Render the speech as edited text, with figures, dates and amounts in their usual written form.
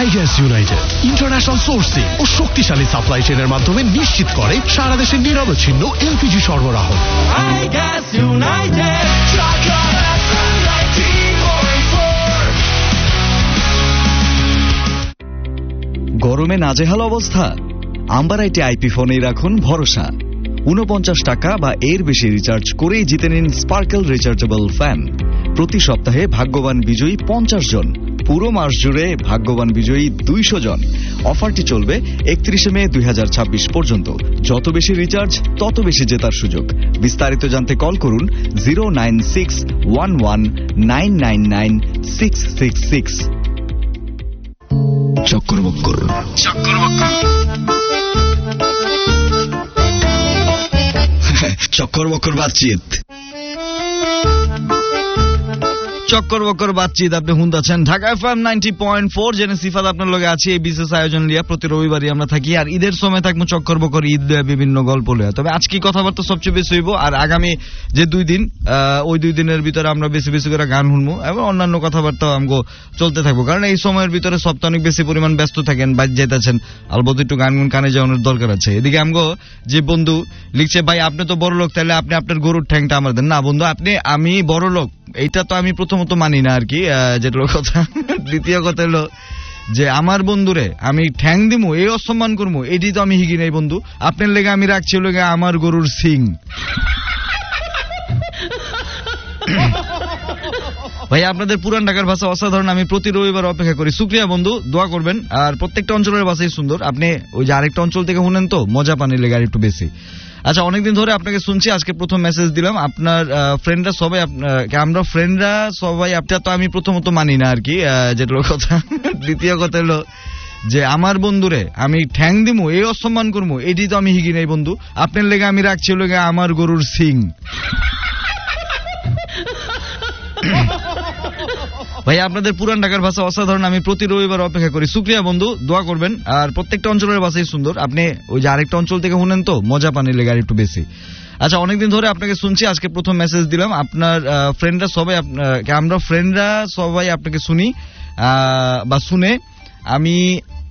Gas United international sourcing ও শক্তিশালী supply চেইনের মাধ্যমে নিশ্চিত করে সারা দেশে নিরবচ্ছিন্ন এলপিজি সরবরাহ। গরমে নাজেহাল অবস্থা? আম্বারাইটে আইপি ফোনেই রাখুন ভরসা। 49 টাকা বা এর বেশি রিচার্জ করেই জিতে নিন স্পার্কেল রিচার্জেবল ফ্যান। প্রতি সপ্তাহে ভাগ্যবান বিজয়ী 50 জন, পুরো মাস জুড়ে ভাগ্যবান বিজয়ী 200 জন। অফারটি চলবে 31 মে 2026 পর্যন্ত। যত বেশি রিচার্জ তত বেশি জেতার সুযোগ। বিস্তারিত জানতে কল করুন 09611999666। চক্কর বক্কর চক্কর বক্কর বাতচিত চক্কর বক্কর বাতচিত আপনি শুনতেছেন ঢাকা এফএম 90.4 জেনে সিফাত আপনার লগে আছে। এই বিশেষ আয়োজন লিয়া প্রতি রবিবারই আমরা থাকি, আর ঈদের সময় থাকবো চক্কর বক্কর ঈদ বিভিন্ন গল্প লিয়া। তবে আজকে কথাবার্তা সবচেয়ে বেশি হইব, আর আগামী যে 2 দিন ওই 2 দিনের ভিতরে আমরা বেশি বেশি করে গান শুনবো এবং অন্যান্য কথাবার্তাও আমগো চলতে থাকবো, কারণ এই সময়ের ভিতরে সপ্তাহ অনেক বেশি পরিমাণ ব্যস্ত থাকেন, বাইরে যেতেছেন, আলবত একটু গান কানে যাওয়ানোর দরকার আছে। এদিকে আমগো যে বন্ধু লিখছে, ভাই আপনি তো বড় লোক, তাহলে আপনি আপনার গরুর ঠ্যাংটা আমার দেন। না বন্ধু, আমি বড় লোক এইটা তো আমি প্রথমত মানি না আর কি, যেটা কথা। দ্বিতীয় কথা হলো যে আমার বন্ধুরে আমি ঠ্যাং দিমু, এই অসম্মান করবো, এটি তো আমি হিগি নাই বন্ধু। আপনার লেগে আমি রাখছি লেগে আমার গরুর সিং। ভাই আপনাদের পুরান ঢাকার ভাষা অসাধারণ, আমি প্রতি রবিবার অপেক্ষা করি। শুকরিয়া বন্ধু, দোয়া করবেন। আর প্রত্যেকটা অঞ্চলের ভাষাই সুন্দর, আপনি ওই যে আরেকটা অঞ্চল থেকে শুনেন তো মজা পানির লেগে আর একটু বেশি। আচ্ছা, অনেকদিন ধরে আপনাকে শুনছি, আজকে প্রথম মেসেজ দিলাম। আপনার ফ্রেন্ডরা সবাই, আমরা ফ্রেন্ডরা সবাই, আপনার তো আমি প্রথমত মানি না আর কি, যেটা কথা। দ্বিতীয় কথা হলো যে আমার বন্ধুরে আমি ঠ্যাং দিমু, এই অসম্মান করবো, এটি তো আমি হিগি নাই বন্ধু। আপনার লেগে আমি রাখছি লেগে আমার গরুর সিং। ভাই আপনাদের পুরান ঢাকার ভাষা অসাধারণ, আমি প্রতি রবিবার অপেক্ষা করি। শুকরিয়া বন্ধু, দোয়া করবেন। আর প্রত্যেকটা অঞ্চলের ভাষাই সুন্দর, আপনি ওই যে আরেকটা অঞ্চল থেকে শুনেন তো মজা পানির লেগে আর একটু বেশি। আচ্ছা, অনেকদিন ধরে আপনাকে শুনছি, আজকে প্রথম মেসেজ দিলাম। আপনার ফ্রেন্ডরা সবাই, আমরা ফ্রেন্ডরা সবাই আপনাকে শুনি বা শুনে। আমি